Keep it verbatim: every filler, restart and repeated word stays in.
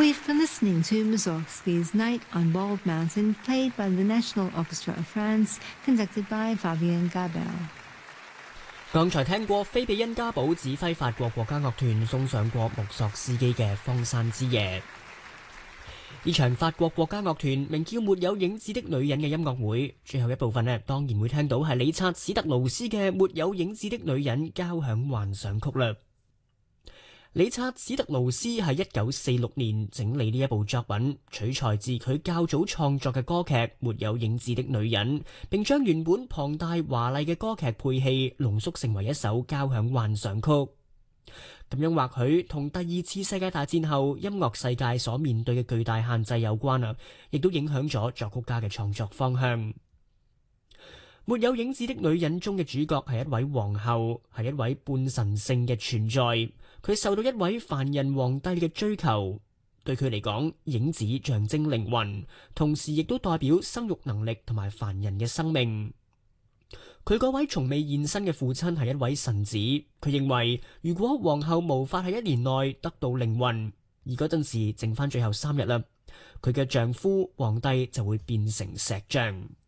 We've been listening to Mussorgsky's Night on Bald Mountain, played by the National Orchestra of France, conducted by Fabien Gabel。 剛才聽過菲比恩加堡指揮法國國家樂團送上過穆索斯基嘅《荒山之夜》。呢場法國國家樂團名叫《沒有影子的女人》嘅音樂會，最後一部分呢，當然會聽到係理察史特勞斯嘅《沒有影子的女人》交響幻想曲啦。理察史特勞斯喺一九四六年整理呢一部作品，取材自佢較早創作嘅歌劇《沒有影子的女人》，並將原本龐大華麗嘅歌劇配器濃縮成為一首交響幻想曲。咁樣或許同第二次世界大戰後音樂世界所面對嘅巨大限制有關啊，亦都影響咗作曲家嘅創作方向。沒有影子的女人中嘅主角係一位皇后，係一位半神聖嘅存在。佢受到一位凡人皇帝嘅追求，對佢嚟講，影子象徵靈魂，同時亦都代表生育能力同埋凡人嘅生命。佢嗰位從未現身嘅父親係一位神子，佢認為如果皇后無法喺一年內得到靈魂，而嗰陣時剩翻最後三日啦，佢嘅丈夫皇帝就會變成石像。